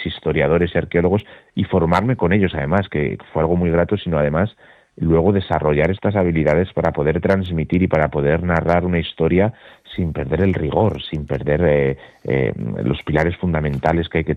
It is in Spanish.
historiadores y arqueólogos y formarme con ellos, además, que fue algo muy grato, sino además luego desarrollar estas habilidades para poder transmitir y para poder narrar una historia sin perder el rigor, sin perder los pilares fundamentales que hay que